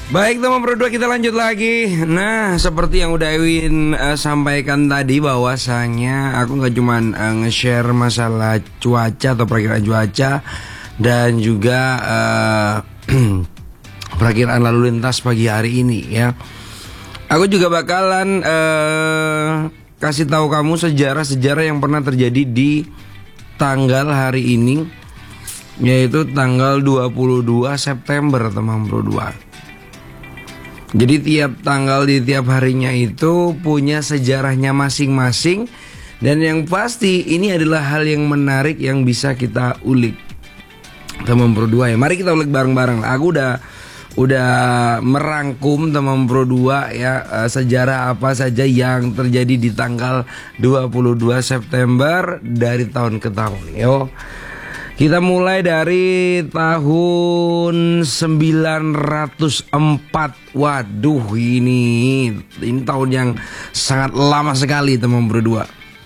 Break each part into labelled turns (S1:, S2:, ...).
S1: Baik teman berdua, kita lanjut lagi. Nah, seperti yang udah Ewin sampaikan tadi, bahwasanya aku nggak cuman nge-share masalah cuaca atau perkiraan cuaca, dan juga perkiraan lalu lintas pagi hari ini ya. Aku juga bakalan kasih tahu kamu sejarah-sejarah yang pernah terjadi di tanggal hari ini, yaitu tanggal 22 September teman berdua. Jadi tiap tanggal di tiap harinya itu punya sejarahnya masing-masing. Dan yang pasti ini adalah hal yang menarik yang bisa kita ulik teman berdua ya. Mari kita ulik bareng-bareng. Aku udah merangkum teman berdua ya, sejarah apa saja yang terjadi di tanggal 22 September dari tahun ke tahun. Yo. Kita mulai dari tahun 904. Waduh, ini tahun yang sangat lama sekali teman berdua.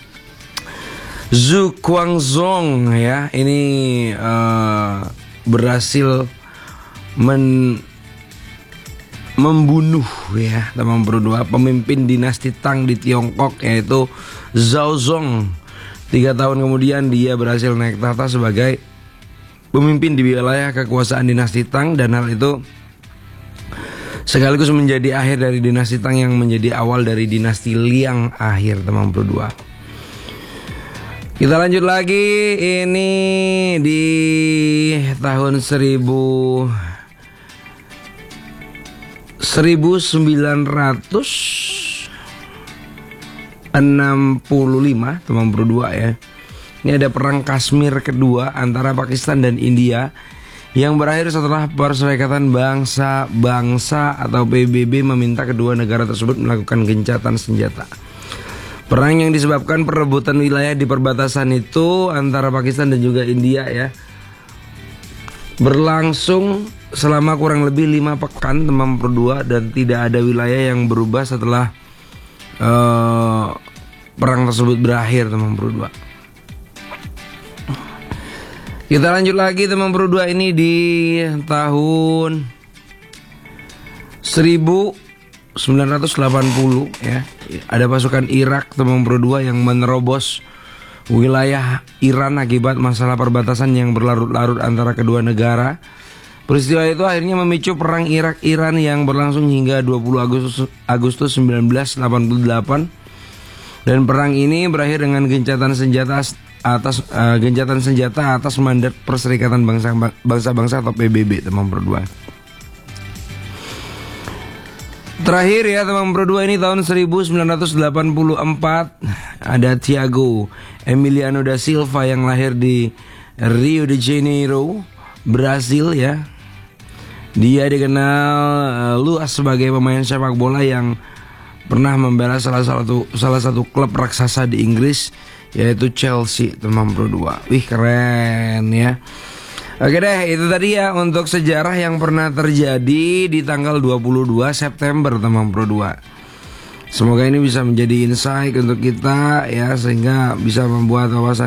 S1: Zhu Guangzhong ya, ini berhasil membunuh ya teman berdua pemimpin dinasti Tang di Tiongkok, yaitu Zhao Zong. 3 tahun kemudian dia berhasil naik tahta sebagai pemimpin di wilayah kekuasaan dinasti Tang, dan hal itu sekaligus menjadi akhir dari dinasti Tang yang menjadi awal dari dinasti Liang akhir teman berdua. Kita lanjut lagi, ini di tahun 1965 teman berdua ya. Ini ada perang Kashmir kedua antara Pakistan dan India yang berakhir setelah Perserikatan Bangsa-Bangsa atau PBB meminta kedua negara tersebut melakukan gencatan senjata. Perang yang disebabkan perebutan wilayah di perbatasan itu antara Pakistan dan juga India ya, berlangsung selama kurang lebih 5 pekan teman berdua, dan tidak ada wilayah yang berubah setelah perang tersebut berakhir teman berdua. Kita lanjut lagi teman berdua, ini di tahun 1980 ya. Ada pasukan Irak teman berdua yang menerobos wilayah Iran akibat masalah perbatasan yang berlarut-larut antara kedua negara. Peristiwa itu akhirnya memicu perang Irak-Iran yang berlangsung hingga 20 Agustus 1988. Dan perang ini berakhir dengan gencatan senjata atas mandat Perserikatan Bangsa-Bangsa atau PBB teman berdua. Terakhir ya teman berdua, ini tahun 1984 ada Thiago Emiliano da Silva yang lahir di Rio de Janeiro, Brasil ya. Dia dikenal luas sebagai pemain sepak bola yang pernah membela salah satu klub raksasa di Inggris, yaitu Chelsea teman berdua. Wih, keren ya. Oke deh, itu tadi ya untuk sejarah yang pernah terjadi di tanggal 22 September teman berdua. Semoga ini bisa menjadi insight untuk kita ya, sehingga bisa membuat wawasan